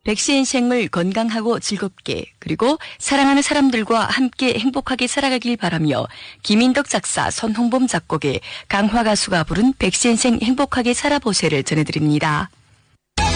백시의 생을 건강하고 즐겁게 그리고 사랑하는 사람들과 함께 행복하게 살아가길 바라며 김인덕 작사, 손홍범 작곡의 강화 가수가 부른 백시의 생 행복하게 살아보세를 전해드립니다.